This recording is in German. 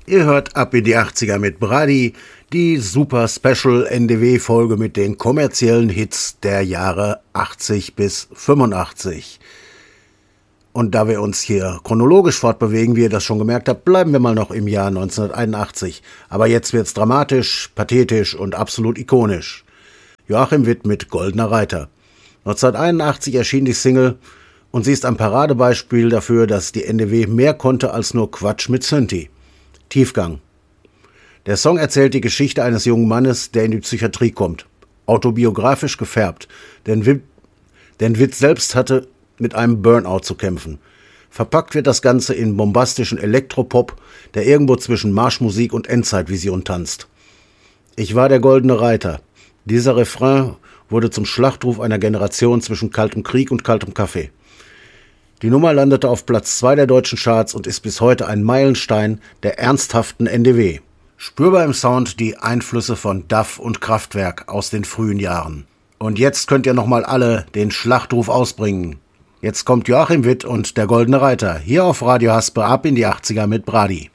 Ihr hört ab in die 80er mit Brady, die super Special NDW-Folge mit den kommerziellen Hits der Jahre 80 bis 85. Und da wir uns hier chronologisch fortbewegen, wie ihr das schon gemerkt habt, bleiben wir mal noch im Jahr 1981. Aber jetzt wird's dramatisch, pathetisch und absolut ikonisch. Joachim Witt mit Goldener Reiter. 1981 erschien die Single und sie ist ein Paradebeispiel dafür, dass die NDW mehr konnte als nur Quatsch mit Synthi. Tiefgang. Der Song erzählt die Geschichte eines jungen Mannes, der in die Psychiatrie kommt. Autobiografisch gefärbt, denn Witt selbst hatte mit einem Burnout zu kämpfen. Verpackt wird das Ganze in bombastischen Elektropop, der irgendwo zwischen Marschmusik und Endzeitvision tanzt. Ich war der Goldene Reiter. Dieser Refrain wurde zum Schlachtruf einer Generation zwischen kaltem Krieg und kaltem Kaffee. Die Nummer landete auf Platz 2 der deutschen Charts und ist bis heute ein Meilenstein der ernsthaften NDW. Spürbar im Sound die Einflüsse von Duff und Kraftwerk aus den frühen Jahren. Und jetzt könnt ihr nochmal alle den Schlachtruf ausbringen. Jetzt kommt Joachim Witt und der Goldene Reiter hier auf Radio Haspe ab in die 80er mit Brady.